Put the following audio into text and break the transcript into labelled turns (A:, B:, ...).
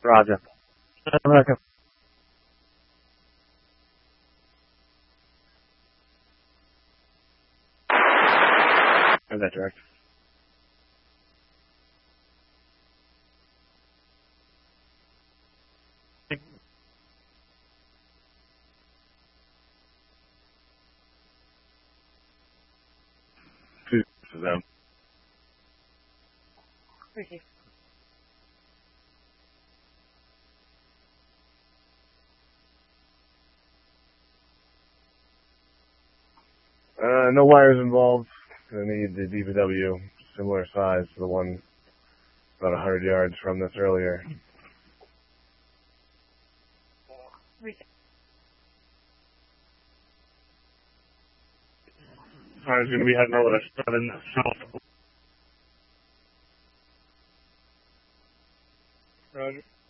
A: Roger. America. Is that direct? This is them.
B: Ricky.
A: No wires involved. Gonna need the DPW, similar size to the one about 100 yards from this earlier.
B: Ricky.
A: I was gonna be heading over to 7 south.
B: Roger.